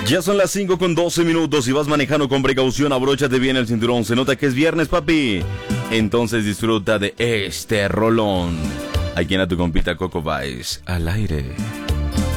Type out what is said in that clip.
Ya son las 5:12. Si vas manejando con precaución, abróchate bien el cinturón. Se nota que es viernes, papi. Entonces disfruta de este rolón. Aquí en a tu compita Coco Vice al aire.